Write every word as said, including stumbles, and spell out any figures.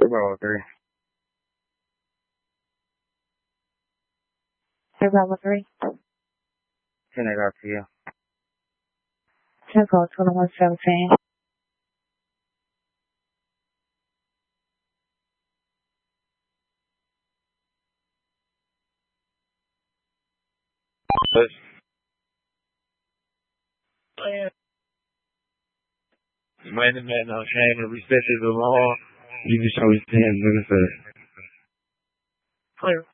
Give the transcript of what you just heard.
Bravo three. Hey, Bravo three. ten eight R P U. ten call twenty-one seventeen. Push. Man, the man, no shame and respect to the law. You can show his hands in the face. Clear.